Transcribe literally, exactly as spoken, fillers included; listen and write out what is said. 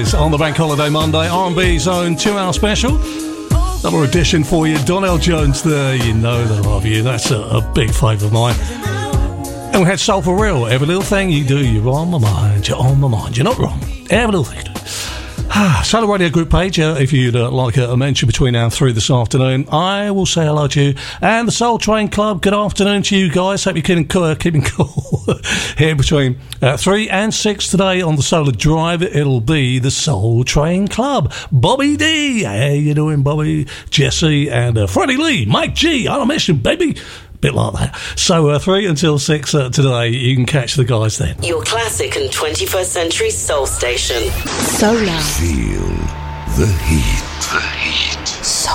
It's on the Bank Holiday Monday, R and B's own two-hour special. Another edition for you. Donell Jones there, you know that I love you. That's a, a big favourite of mine. And we had Soul for Real. Every little thing you do, you're on my mind. You're on my mind. You're not wrong. Every little thing you do. Solar Radio Group page, uh, if you'd uh, like a, a mention between now and three this afternoon, I will say hello to you. And the Soul Train Club, good afternoon to you guys. Hope you're keeping cool, keeping cool. Here between uh, three and six today on the Solar Drive, it'll be the Soul Train Club. Bobby D, how you doing, Bobby? Jesse and uh, Freddie Lee, Mike G, on a mission, baby. Bit like that. So uh, three until six uh, today, you can catch the guys then. Your classic and twenty-first century soul station. Solar. Feel the heat. The heat.